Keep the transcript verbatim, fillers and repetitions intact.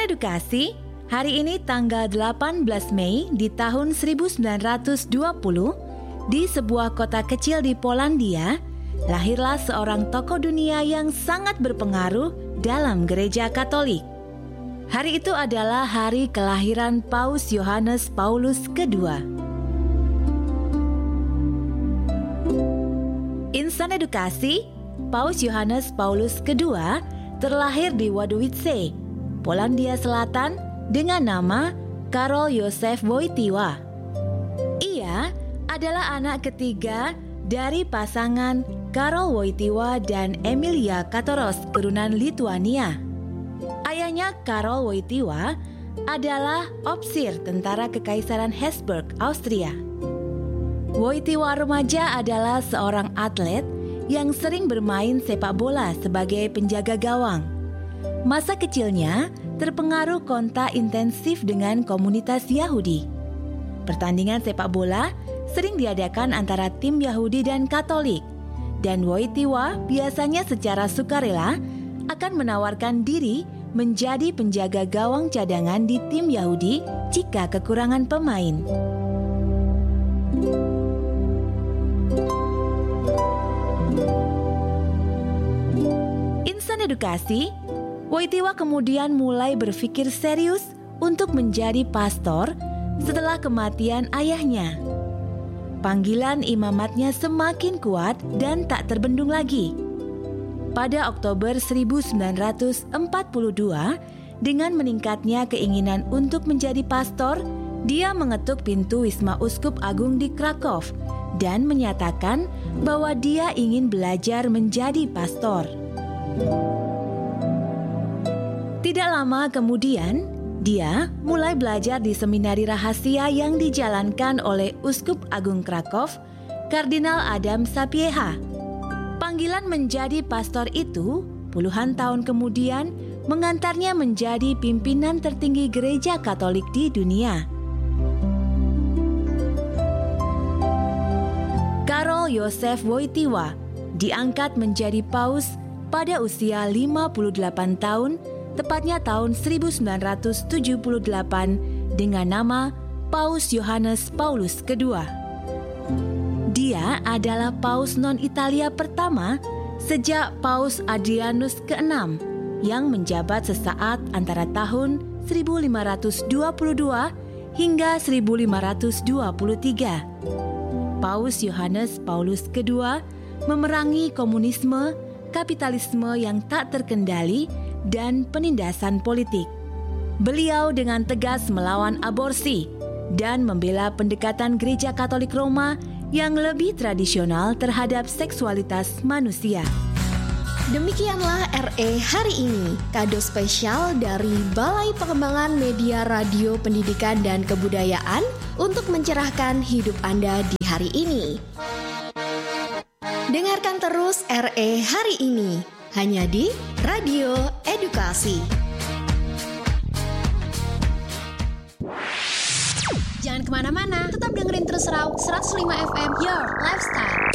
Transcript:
Insan Edukasi, hari ini tanggal delapan belas Mei di tahun seribu sembilan ratus dua puluh, di sebuah kota kecil di Polandia, lahirlah seorang tokoh dunia yang sangat berpengaruh dalam gereja Katolik. Hari itu adalah hari kelahiran Paus Yohanes Paulus kedua. Insan Edukasi, Paus Yohanes Paulus kedua terlahir di Wadowice, Polandia Selatan dengan nama Karol Józef Wojtyła. Ia adalah anak ketiga dari pasangan Karol Wojtyła dan Emilia Katoros keturunan Lituania. Ayahnya Karol Wojtyła adalah opsir tentara Kekaisaran Habsburg Austria. Wojtyła remaja adalah seorang atlet yang sering bermain sepak bola sebagai penjaga gawang. Masa kecilnya terpengaruh kontak intensif dengan komunitas Yahudi. Pertandingan sepak bola sering diadakan antara tim Yahudi dan Katolik, dan Wojtyła biasanya secara sukarela akan menawarkan diri menjadi penjaga gawang cadangan di tim Yahudi jika kekurangan pemain. Insan Edukasi, Wojtyła kemudian mulai berpikir serius untuk menjadi pastor setelah kematian ayahnya. Panggilan imamatnya semakin kuat dan tak terbendung lagi. Pada Oktober seribu sembilan ratus empat puluh dua, dengan meningkatnya keinginan untuk menjadi pastor, dia mengetuk pintu Wisma Uskup Agung di Krakow dan menyatakan bahwa dia ingin belajar menjadi pastor. Tidak lama kemudian, dia mulai belajar di seminari rahasia yang dijalankan oleh Uskup Agung Krakow, Kardinal Adam Sapieha. Panggilan menjadi pastor itu puluhan tahun kemudian mengantarnya menjadi pimpinan tertinggi gereja Katolik di dunia. Karol Józef Wojtyła diangkat menjadi paus pada usia lima puluh delapan tahun, tepatnya tahun seribu sembilan ratus tujuh puluh delapan dengan nama Paus Yohanes Paulus kedua. Dia adalah paus non-Italia pertama sejak Paus Adrianus keenam yang menjabat sesaat antara tahun seribu lima ratus dua puluh dua hingga seribu lima ratus dua puluh tiga. Paus Yohanes Paulus kedua memerangi komunisme, kapitalisme yang tak terkendali, dan penindasan politik. Beliau dengan tegas melawan aborsi dan membela pendekatan gereja Katolik Roma yang lebih tradisional terhadap seksualitas manusia. Demikianlah R E hari ini, kado spesial dari Balai Pengembangan Media Radio Pendidikan dan Kebudayaan untuk mencerahkan hidup Anda di hari ini. Dengarkan terus R E hari ini, hanya di Radio Edukasi. Jangan kemana-mana, tetap dengerin terus Raw seratus lima F M Your Lifestyle.